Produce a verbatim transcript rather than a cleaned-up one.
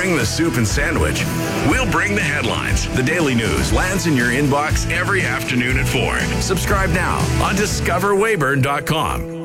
bring the soup and sandwich. We'll bring the headlines. The Daily News lands in your inbox every afternoon at four. Subscribe now on discover weyburn dot com.